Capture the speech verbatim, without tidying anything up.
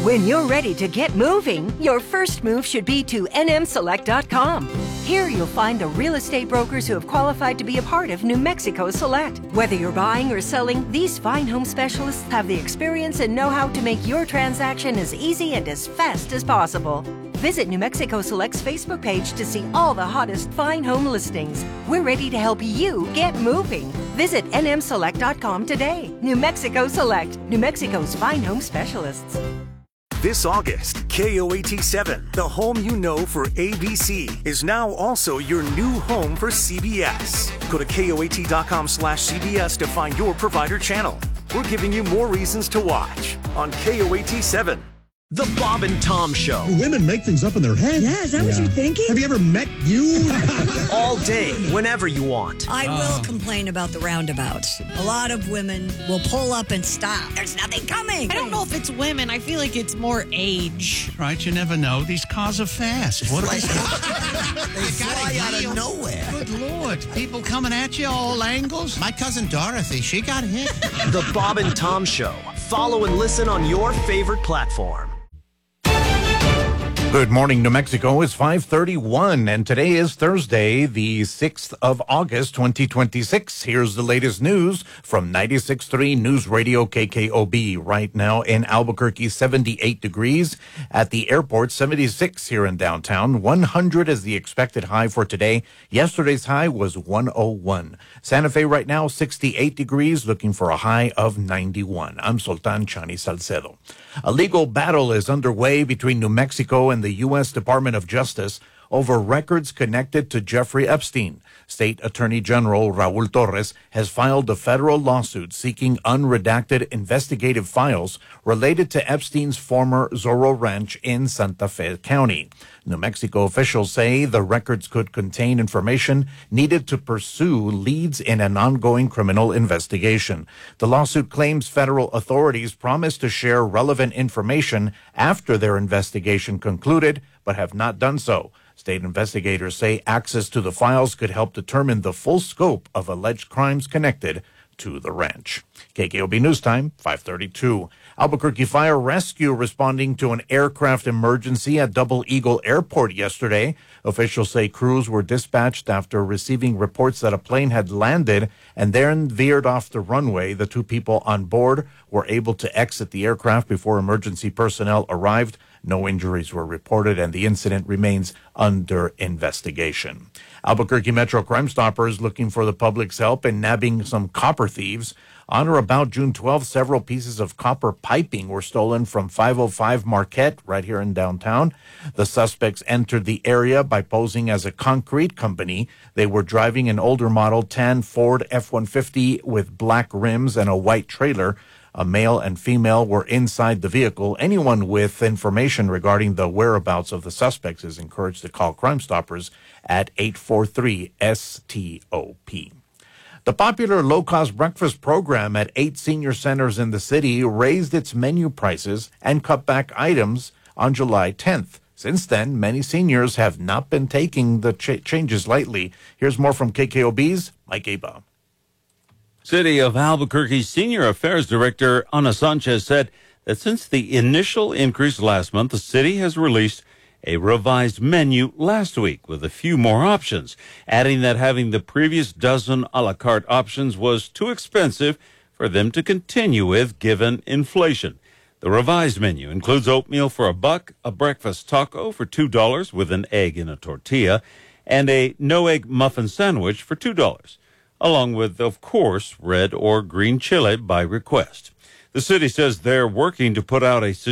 When you're ready to get moving, your first move should be to N M select dot com. Here you'll find the real estate brokers who have qualified to be a part of New Mexico Select. Whether you're buying or selling, these fine home specialists have the experience and know-how to make your transaction as easy and as fast as possible. Visit New Mexico Select's Facebook page to see all the hottest fine home listings. We're ready to help you get moving. Visit N M select dot com today. New Mexico Select, New Mexico's fine home specialists. This August, K O A T seven, the home you know for A B C, is now also your new home for C B S. Go to K O A T dot com slash C B S to find your provider channel. We're giving you more reasons to watch on K O A T seven. The Bob and Tom Show. Do women make things up in their head? Yeah, is that yeah. what you're thinking? Have you ever met you? All day, whenever you want. I will uh. complain about the roundabouts. A lot of women will pull up and stop. There's nothing coming. I don't know if it's women. I feel like it's more age. Right, you never know. These cars are fast. What are they? They fly out of nowhere. Good Lord. People coming at you all angles. My cousin Dorothy, she got hit. The Bob and Tom Show. Follow and listen on your favorite platform. Good morning, New Mexico. It's five thirty-one, and today is Thursday, the sixth of August, twenty twenty-six. Here's the latest news from ninety-six point three News Radio K K O B. Right now in Albuquerque, seventy-eight degrees. At the airport, seventy-six here in downtown. one hundred is the expected high for today. Yesterday's high was one oh one. Santa Fe right now, sixty-eight degrees, looking for a high of ninety-one. I'm Sultan Chani Salcedo. A legal battle is underway between New Mexico and the U S Department of Justice over records connected to Jeffrey Epstein. State Attorney General Raul Torres has filed a federal lawsuit seeking unredacted investigative files related to Epstein's former Zorro Ranch in Santa Fe County. New Mexico officials say the records could contain information needed to pursue leads in an ongoing criminal investigation. The lawsuit claims federal authorities promised to share relevant information after their investigation concluded, but have not done so. State investigators say access to the files could help determine the full scope of alleged crimes connected to the ranch. K K O B News Time, five thirty-two. Albuquerque Fire Rescue responding to an aircraft emergency at Double Eagle Airport yesterday. Officials say crews were dispatched after receiving reports that a plane had landed and then veered off the runway. The two people on board were able to exit the aircraft before emergency personnel arrived. No injuries were reported, and the incident remains under investigation. Albuquerque Metro Crime Stoppers looking for the public's help in nabbing some copper thieves. On or about June twelfth, several pieces of copper piping were stolen from five oh five Marquette, right here in downtown. The suspects entered the area by posing as a concrete company. They were driving an older model tan Ford F one fifty with black rims and a white trailer. A male and female were inside the vehicle. Anyone with information regarding the whereabouts of the suspects is encouraged to call Crime Stoppers at eight four three S T O P. The popular low-cost breakfast program at eight senior centers in the city raised its menu prices and cut back items on July tenth. Since then, many seniors have not been taking the ch- changes lightly. Here's more from K K O B's Mike Aba. City of Albuquerque Senior Affairs Director Ana Sanchez said that since the initial increase last month, the city has released a revised menu last week with a few more options, adding that having the previous dozen a la carte options was too expensive for them to continue with given inflation. The revised menu includes oatmeal for a buck, a breakfast taco for two dollars with an egg in a tortilla, and a no-egg muffin sandwich for two dollars. Along with, of course, red or green chili by request. The city says they're working to put out a